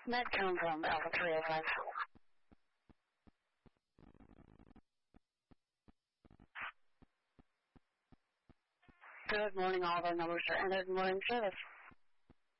Medcom from Alpha 305. Good morning, all of our numbers are entered in morning service.